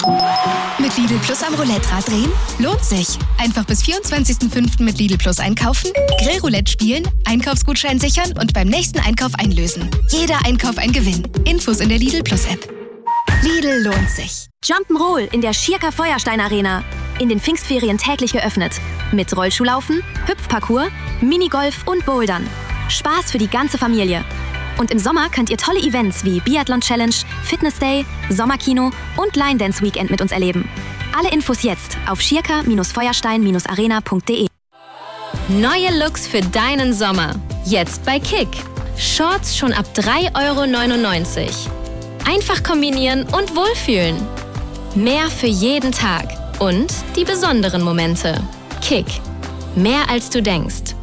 Mit Lidl Plus am Roulette-Rad drehen? Lohnt sich. Einfach bis 24.05. mit Lidl Plus einkaufen, Grillroulette spielen, Einkaufsgutschein sichern und beim nächsten Einkauf einlösen. Jeder Einkauf ein Gewinn. Infos in der Lidl Plus App. Lidl lohnt sich. Jump'n'Roll in der Schierker Feuerstein Arena. In den Pfingstferien täglich geöffnet. Mit Rollschuhlaufen, Hüpfparcours, Minigolf und Bouldern. Spaß für die ganze Familie. Und im Sommer könnt ihr tolle Events wie Biathlon Challenge, Fitness Day, Sommerkino und Line Dance Weekend mit uns erleben. Alle Infos jetzt auf schierker-feuerstein-arena.de. Neue Looks für deinen Sommer. Jetzt bei Kick. Shorts schon ab 3,99 €. Einfach kombinieren und wohlfühlen. Mehr für jeden Tag. Und die besonderen Momente. Kick. Mehr als du denkst.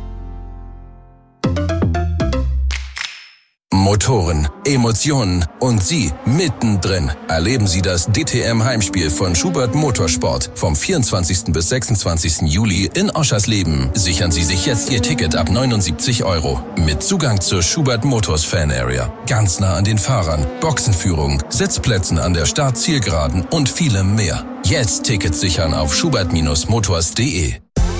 Motoren, Emotionen und Sie mittendrin. Erleben Sie das DTM-Heimspiel von Schubert Motorsport vom 24. bis 26. Juli in Oschersleben. Sichern Sie sich jetzt Ihr Ticket ab 79 € mit Zugang zur Schubert Motors Fan Area. Ganz nah an den Fahrern, Boxenführung, Sitzplätzen an der Start-Zielgeraden und vielem mehr. Jetzt Tickets sichern auf schubert-motors.de.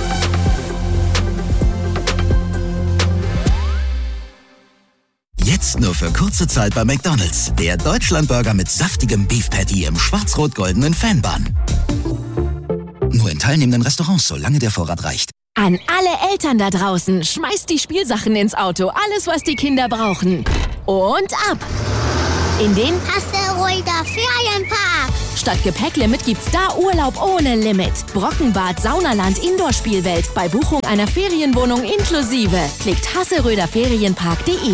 Jetzt nur für kurze Zeit bei McDonald's. Der Deutschlandburger mit saftigem Beef Patty im schwarz-rot-goldenen Fanbun. Nur in teilnehmenden Restaurants, solange der Vorrat reicht. An alle Eltern da draußen, schmeißt die Spielsachen ins Auto. Alles, was die Kinder brauchen. Und ab! In den Hasseröder Ferienpark. Statt Gepäcklimit gibt's da Urlaub ohne Limit. Brockenbad, Saunaland, Indoor-Spielwelt. Bei Buchung einer Ferienwohnung inklusive. Klickt hasseröderferienpark.de.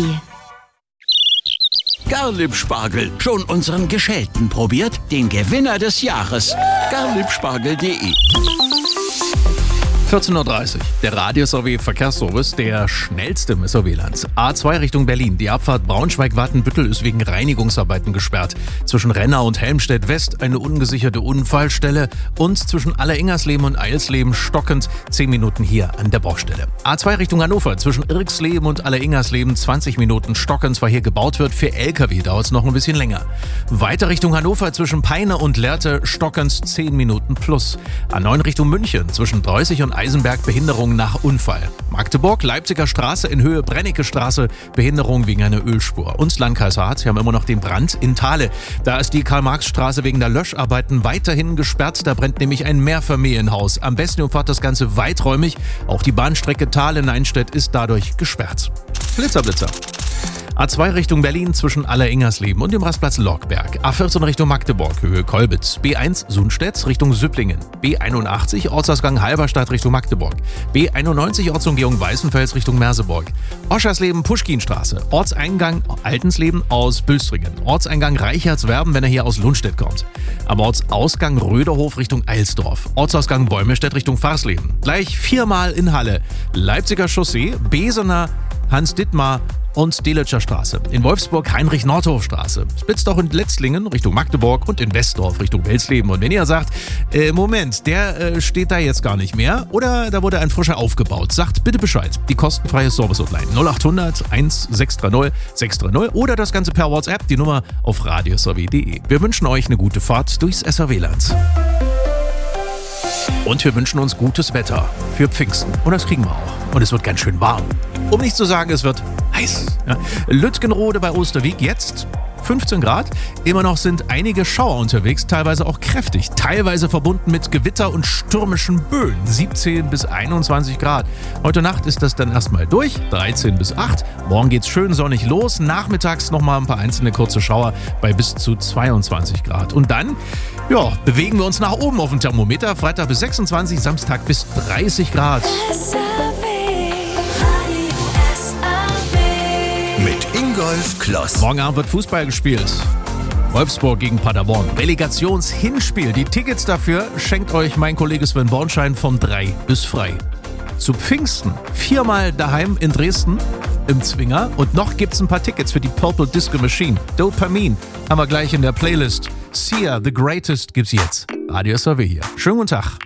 Garlieb-Spargel. Schon unseren Geschälten probiert? Den Gewinner des Jahres. Garliebspargel.de. 14:30 Uhr. Der Radio-SRW-Verkehrsservice, der schnellste im SRW-Land. A2 Richtung Berlin. Die Abfahrt Braunschweig-Wattenbüttel ist wegen Reinigungsarbeiten gesperrt. Zwischen Renna und Helmstedt-West eine ungesicherte Unfallstelle und zwischen Alleringersleben und Eilsleben stockend 10 Minuten hier an der Baustelle. A2 Richtung Hannover. Zwischen Irksleben und Alleringersleben 20 Minuten stockend, weil hier gebaut wird. Für LKW dauert es noch ein bisschen länger. Weiter Richtung Hannover. Zwischen Peine und Lehrte stockend 10 Minuten plus. A9 Richtung München. Zwischen Preußig und Eisenberg Behinderung nach Unfall. Magdeburg, Leipziger Straße in Höhe Brennecke Straße, Behinderung wegen einer Ölspur. Und Landkreis Harz, wir haben immer noch den Brand in Thale. Da ist die Karl-Marx-Straße wegen der Löscharbeiten weiterhin gesperrt. Da brennt nämlich ein Mehrfamilienhaus. Am besten umfahrt das Ganze weiträumig. Auch die Bahnstrecke Thale-Neinstedt ist dadurch gesperrt. Blitzer. A2 Richtung Berlin zwischen Alleringersleben und dem Rastplatz Lockberg. A14 Richtung Magdeburg, Höhe Kolbitz. B1 Sundstedt Richtung Süpplingen. B81 Ortsausgang Halberstadt Richtung Magdeburg. B91 Ortsumgehung Weißenfels Richtung Merseburg. Oschersleben Puschkinstraße. Ortseingang Altensleben aus Bülstringen. Ortseingang Reichertswerben, wenn er hier aus Lundstedt kommt. Am Ortsausgang Röderhof Richtung Eilsdorf. Ortsausgang Bäumestedt Richtung Farsleben. Gleich 4-mal in Halle. Leipziger Chaussee, Besener, Hans-Dittmar und Delitscher Straße. In Wolfsburg Heinrich-Nordhof-Straße. Spitzdorf und Letzlingen Richtung Magdeburg und in Westdorf Richtung Welsleben. Und wenn ihr sagt, Moment, der steht da jetzt gar nicht mehr oder da wurde ein frischer aufgebaut, sagt bitte Bescheid. Die kostenfreie Service-Hotline 0800 1630 630 oder das Ganze per WhatsApp, die Nummer auf radiosrw.de. Wir wünschen euch eine gute Fahrt durchs SRW-Land. Und wir wünschen uns gutes Wetter für Pfingsten. Und das kriegen wir auch. Und es wird ganz schön warm. Um nicht zu sagen, es wird heiß. Ja. Lütgenrode bei Osterwieck jetzt 15 Grad. Immer noch sind einige Schauer unterwegs, teilweise auch kräftig. Teilweise verbunden mit Gewitter und stürmischen Böen. 17 bis 21 Grad. Heute Nacht ist das dann erstmal durch. 13 bis 8. Morgen geht's schön sonnig los. Nachmittags nochmal ein paar einzelne kurze Schauer bei bis zu 22 Grad. Und dann, bewegen wir uns nach oben auf dem Thermometer. Freitag bis 26, Samstag bis 30 Grad. Mit Ingolf Kloss. Morgen Abend wird Fußball gespielt. Wolfsburg gegen Paderborn. Relegationshinspiel. Die Tickets dafür schenkt euch mein Kollege Sven Bornschein von 3 bis frei. Zu Pfingsten 4-mal daheim in Dresden im Zwinger. Und noch gibt's ein paar Tickets für die Purple Disco Machine. Dopamin haben wir gleich in der Playlist. Sia, The Greatest gibt's jetzt. Radio SRW hier. Schönen guten Tag.